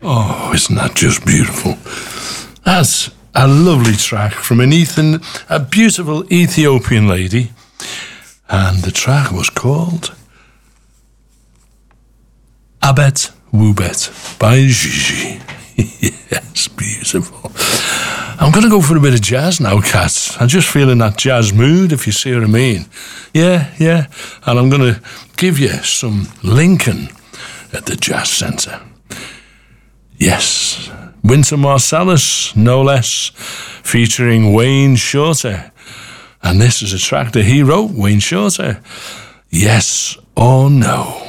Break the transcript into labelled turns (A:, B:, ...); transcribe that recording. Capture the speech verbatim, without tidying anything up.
A: Oh, isn't that just beautiful? That's a lovely track from an Ethan, a beautiful Ethiopian lady. And the track was called Abet Wubet by Gigi. Yes, beautiful. I'm going to go for a bit of jazz now, cats. I'm just feeling that jazz mood, if you see what I mean. Yeah, yeah. And I'm going to give you some Lincoln at the Jazz Centre. Yes, Wynton Marsalis, no less, featuring Wayne Shorter. And this is a track that he wrote, Wayne Shorter. Yes or No.